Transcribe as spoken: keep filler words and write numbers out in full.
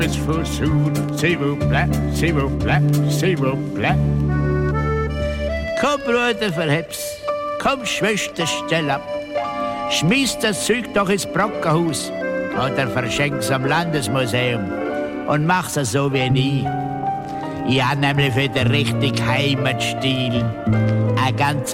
S'il vous plaît, s'il vous plaît, s'il vous plaît. Komm, Bruder, verheb's. Komm, Schwester, stell ab. Schmiss das Zeug doch ins Brockenhaus oder verschenk's am Landesmuseum und mach's so wie nie. Ich hab nämlich für den richtigen Heimatstil ein ganz